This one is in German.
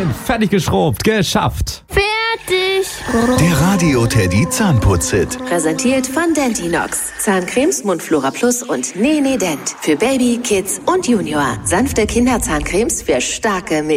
fertig geschrubbt, geschafft. Fertig. Der Radio Teddy Zahnputz-Hit. Präsentiert von Dentinox. Zahncremes Mundflora Plus und Nene Dent. Für Baby, Kids und Junior. Sanfte Kinderzahncremes für starke Milch.